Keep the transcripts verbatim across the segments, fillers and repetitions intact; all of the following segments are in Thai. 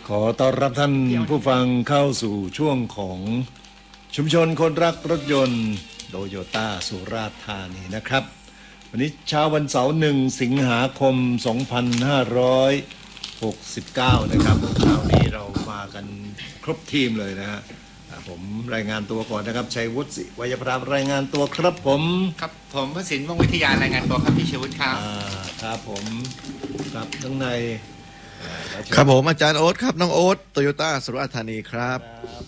ขอต้อนรับท่านผู้ฟังเข้าสู่ช่วงของชุมชนคนรักรถยนต์โตโยต้าสุราษฎร์ธานีนะครับวันนี้เช้าวันเสาร์หนึ่งสิงหาคมสองพันห้าร้อยหกสิบเก้านะครับเช้านี้เรามากันครบทีมเลยนะฮะผมรายงานตัวก่อนนะครับชัยวุฒิศิวัยพรามรายงานตัวครับผมครับผมพระศิลป์วงศ์วิทยารายงานตัวครับพี่ชัยวุฒิครับครับผมครับข้างในครับผมอาจารย์โอ๊ตครับน้องโอ๊ตโตโยต้าสุราษฎร์ธานีครับ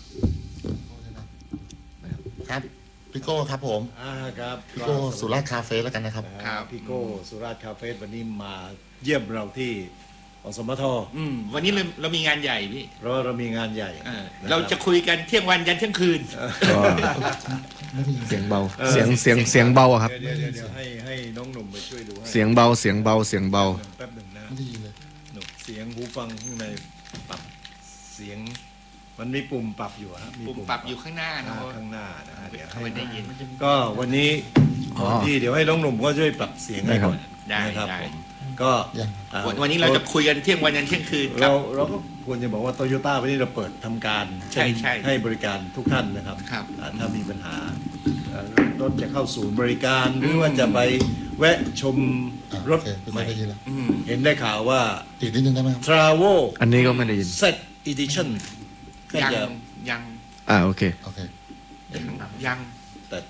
ครับพี่โก้ครับผมอ่าครับพี่โก้สุราษฎร์คาเฟ่แล้วกันนะครับครับพี่โก้สุราษฎร์คาเฟ่วันนี้มาเยี่ยมเราที่อสมทอืมวันนี้เราเรามีงานใหญ่พี่เพราะเรามีงานใหญ่เราจะคุยกันเที่ยงวันยันเที่ยงคืนเสียงเบาเสียงเสียงเสียงเบาครับเดี๋ยวเดี๋ยวให้ให้น้องหนุ่มไปช่วยดูเสียงเบาเสียงเบาเสียงเบาแป๊บหนึ่งนะหนุ่มเสียงหูฟังข้างในปรับเสียงมันมีปุ่มปรับอยู่ฮะปุ่มปรับอยู่ข้างหน้านะข้างหน้านะเดี๋ยวให้ได้ยินก็วันนี้ที่เดี๋ยวให้น้องหนุ่มก็ช่วยปรับเสียงให้ก่อนได้ครับก็วันนี้เราจะคุยกันเที่ยงวันยันเที่ยงคืนเราเราก็ควรจะบอกว่าโตโยต้าวันนี้เราเปิดทำการใช่ใช่ให้บริการทุกท่านนะครับถ้ามีปัญหารถจะเข้าศูนย์บริการหรือว่าจะไปแวะชมรถใหม่เห็นได้ข่าวว่าอีกนิดนึงได้ไหมครับ Travel อันนี้ก็ไม่ได้ยิน Set Edition ยังยังอ่าโอเคโอเคยัง